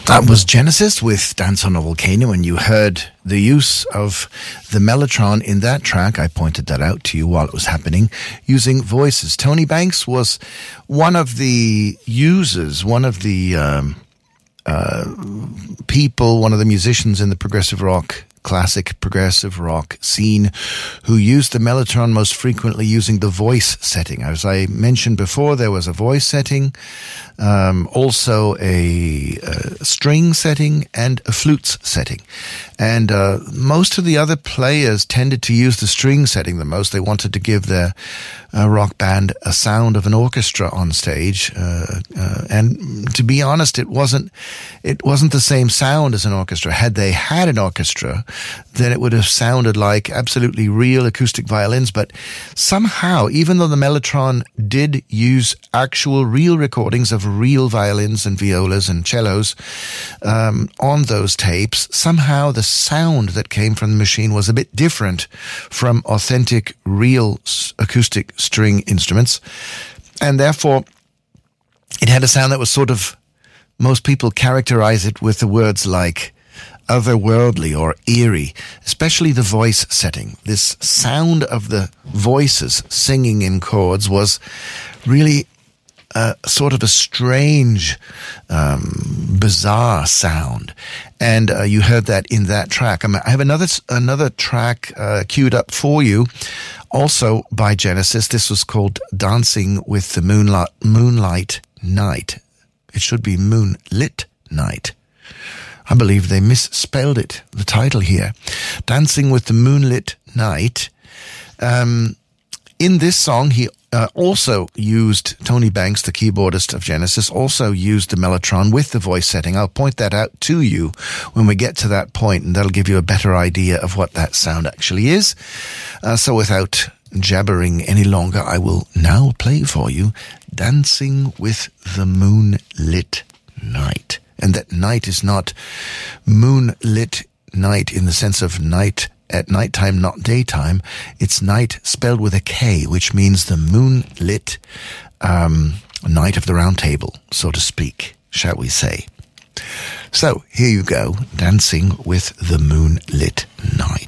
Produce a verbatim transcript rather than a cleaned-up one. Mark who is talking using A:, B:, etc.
A: That was Genesis with Dance on a Volcano, and you heard the use of the Mellotron in that track. I pointed that out to you while it was happening, using voices. Tony Banks was one of the users, one of the um, uh, people, one of the musicians in the progressive rock classic progressive rock scene who used the Mellotron most frequently using the voice setting. As I mentioned before, there was a voice setting, um, also a, a string setting, and a flutes setting. And uh, most of the other players tended to use the string setting the most. They wanted to give their uh, rock band a sound of an orchestra on stage. Uh, uh, and to be honest, it wasn't it wasn't the same sound as an orchestra. Had they had an orchestra, then it would have sounded like absolutely real acoustic violins. But somehow, even though the Mellotron did use actual real recordings of real violins and violas and cellos um, on those tapes, somehow the sound that came from the machine was a bit different from authentic, real acoustic string instruments. And therefore, it had a sound that was sort of, most people characterize it with the words like otherworldly or eerie, especially the voice setting. This sound of the voices singing in chords was really uh, sort of a strange, um, bizarre sound. And uh, you heard that in that track. I, mean, I have another another track uh, queued up for you, also by Genesis. This was called Dancing with the Moonlight, Moonlight Night. It should be Moonlit Night. I believe they misspelled it, the title here. Dancing with the Moonlit Night. Um, in this song, he uh, also used, Tony Banks, the keyboardist of Genesis, also used the Mellotron with the voice setting. I'll point that out to you when we get to that point, and that'll give you a better idea of what that sound actually is. Uh, so without jabbering any longer, I will now play for you Dancing with the Moonlit Night. And that night is not moonlit night in the sense of night at nighttime, not daytime. It's night spelled with a K, which means the moonlit um, night of the round table, so to speak, shall we say. So here you go, Dancing with the Moonlit Night.